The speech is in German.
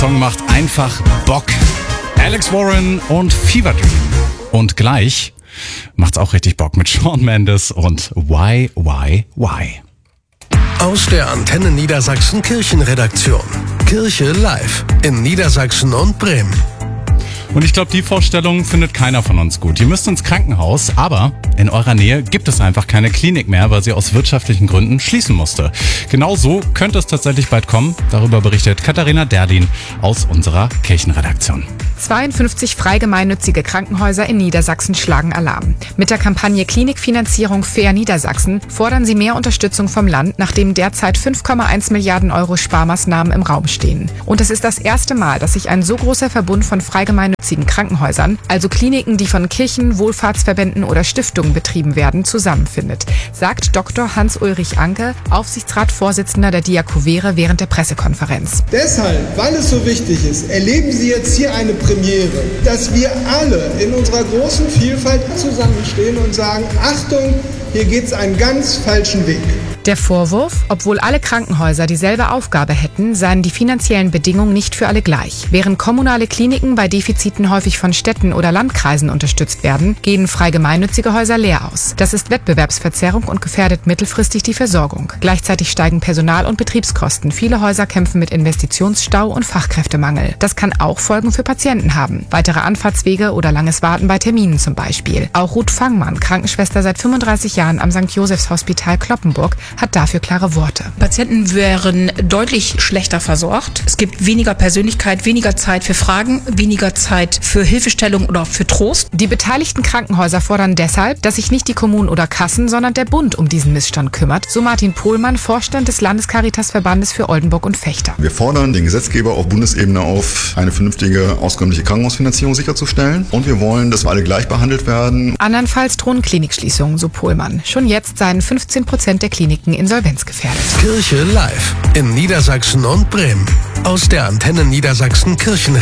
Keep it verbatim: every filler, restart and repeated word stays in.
Song macht einfach Bock. Alex Warren und Fever Dream. Und gleich macht's auch richtig Bock mit Shawn Mendes und Why, Why, Why. Aus der Antenne Niedersachsen Kirchenredaktion. Kirche live in Niedersachsen und Bremen. Und ich glaube, die Vorstellung findet keiner von uns gut. Ihr müsst ins Krankenhaus, aber in eurer Nähe gibt es einfach keine Klinik mehr, weil sie aus wirtschaftlichen Gründen schließen musste. Genau so könnte es tatsächlich bald kommen. Darüber berichtet Katharina Derlin aus unserer Kirchenredaktion. zweiundfünfzig freigemeinnützige Krankenhäuser in Niedersachsen schlagen Alarm. Mit der Kampagne Klinikfinanzierung Fair Niedersachsen fordern sie mehr Unterstützung vom Land, nachdem derzeit fünf Komma eins Milliarden Euro Sparmaßnahmen im Raum stehen. Und es ist das erste Mal, dass sich ein so großer Verbund von freigemeinnützigen Krankenhäusern, also Kliniken, die von Kirchen, Wohlfahrtsverbänden oder Stiftungen betrieben werden, zusammenfindet, sagt Doktor Hans-Ulrich Anke, Aufsichtsratsvorsitzender der Diakovere während der Pressekonferenz. Deshalb, weil es so wichtig ist, erleben Sie jetzt hier eine Premiere, dass wir alle in unserer großen Vielfalt zusammenstehen und sagen, Achtung, hier geht's einen ganz falschen Weg. Der Vorwurf, obwohl alle Krankenhäuser dieselbe Aufgabe hätten, seien die finanziellen Bedingungen nicht für alle gleich. Während kommunale Kliniken bei Defiziten häufig von Städten oder Landkreisen unterstützt werden, gehen frei gemeinnützige Häuser leer aus. Das ist Wettbewerbsverzerrung und gefährdet mittelfristig die Versorgung. Gleichzeitig steigen Personal- und Betriebskosten. Viele Häuser kämpfen mit Investitionsstau und Fachkräftemangel. Das kann auch Folgen für Patienten haben. Weitere Anfahrtswege oder langes Warten bei Terminen zum Beispiel. Auch Ruth Fangmann, Krankenschwester seit fünfunddreißig Jahren am Sankt Josephs Hospital Cloppenburg, hat dafür klare Worte. Patienten wären deutlich schlechter versorgt. Es gibt weniger Persönlichkeit, weniger Zeit für Fragen, weniger Zeit für Hilfestellung oder für Trost. Die beteiligten Krankenhäuser fordern deshalb, dass sich nicht die Kommunen oder Kassen, sondern der Bund um diesen Missstand kümmert, so Martin Pohlmann, Vorstand des Landescaritasverbandes für Oldenburg und Vechta. Wir fordern den Gesetzgeber auf Bundesebene auf, eine vernünftige, auskömmliche Krankenhausfinanzierung sicherzustellen. Und wir wollen, dass wir alle gleich behandelt werden. Andernfalls drohen Klinikschließungen, so Pohlmann. Schon jetzt seien fünfzehn Prozent der Kliniken insolvenzgefährdet. Kirche live in Niedersachsen und Bremen. Aus der Antenne Niedersachsen Kirchenredaktion.